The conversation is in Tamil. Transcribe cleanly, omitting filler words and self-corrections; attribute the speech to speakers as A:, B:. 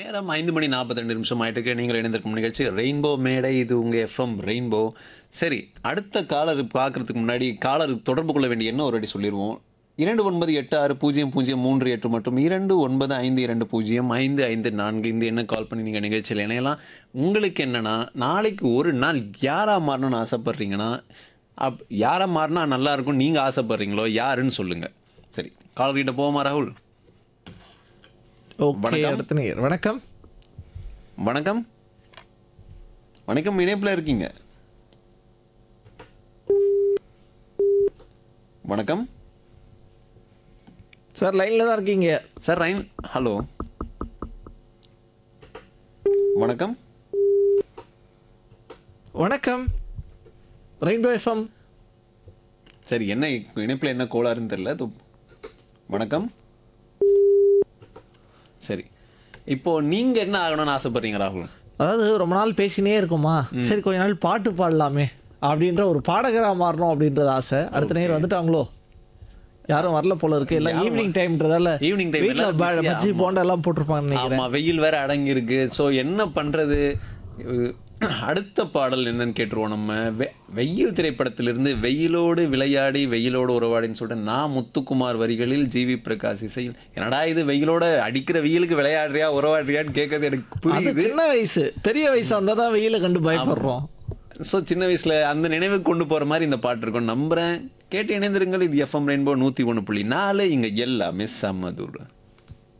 A: நேரம் 5:42 ஆயிட்டுருக்கு. நீங்கள் இணைந்திருக்கும் நிகழ்ச்சி ரெயின்போ மேடை. இது உங்கள் எஃப்எம் ரெயின்போ. சரி, அடுத்த காலர் பார்க்கறதுக்கு முன்னாடி காலர் தொடர்பு கொள்ள வேண்டிய என்ன ஒரு வாட்டி சொல்லிடுவோம். 29860038 மற்றும் 2952205554 இந்த எண்ணை கால் பண்ணி நீங்கள் நிகழ்ச்சியில் இணையலாம். உங்களுக்கு என்னென்னா, நாளைக்கு ஒரு நாள் யாராக மாறணும்னு ஆசைப்பட்றீங்கன்னா, யாராக மாறினா நல்லாயிருக்கும் நீங்கள் ஆசைப்பட்றீங்களோ யாருன்னு சொல்லுங்கள். சரி, காலர்கிட்ட போவோமா ராகுல்?
B: ஓகே,
A: வணக்கம்.
B: அடுத்த நேயர். வணக்கம்.
A: வணக்கம். வணக்கம், இணைப்பில் இருக்கீங்க. வணக்கம்
B: சார், லைனில் தான் இருக்கீங்க.
A: சார். ரைன். ஹலோ, வணக்கம்.
B: வணக்கம், ரெயின்போ எஃப்எம்.
A: சரி, என்ன இணைப்பில் என்ன கோளாறுன்னு தெரியல. வணக்கம். சரி, இப்போ நீங்க என்ன ஆகணும்னு ஆசைப்படுறீங்க ராகுல்?
B: அதாவது ரொம்ப நாள் பேசினே இருக்குமா, சரி கொஞ்ச நாள் பாட்டு பாடலாமே அப்படின்ற ஒரு பாடகராக மாறணும் அப்படின்றது ஆசை. அடுத்த நேரம் வந்துட்டாங்களோ, யாரும் வரல போல இருக்கு. எல்லாம் ஈவினிங் டைம்ன்றதால
A: ஈவினிங் டைம்
B: வீட்டில் பஜ்ஜி போண்டா எல்லாம் போட்டிருப்பாங்கன்னு நினைக்கிறேன்.
A: ஆமா, வெயில் வேற அடங்கி இருக்கு. ஸோ என்ன பண்றது? அடுத்த பாடல் என்னன்னு கேட்டுருவோம் நம்ம. வெயில் திரைப்படத்திலிருந்து வெயிலோடு விளையாடி வெயிலோடு உறவாடின்னு சொல்லிட்டு நான் முத்துக்குமார் வரிகளில் ஜிவி பிரகாஷ் இசையில். என்னடா இது, வெயிலோட அடிக்கிற வெயிலுக்கு விளையாடுறியா உறவாடுறியான்னு கேட்கறது எனக்கு
B: அது
A: புரியுது.
B: சின்ன வயசு. பெரிய வயசா இருந்தால் தான் வெயிலை கண்டு பயப்படுறோம்.
A: ஸோ சின்ன வயசுல அந்த நினைவுக்கு கொண்டு போற மாதிரி இந்த பாட்டு இருக்கும் நம்புறேன். கேட்டு இணைந்திருங்கள். இது எஃப்எம் ரெயின்போ 101.4. இங்க எல்லாமே செம்மதூர்.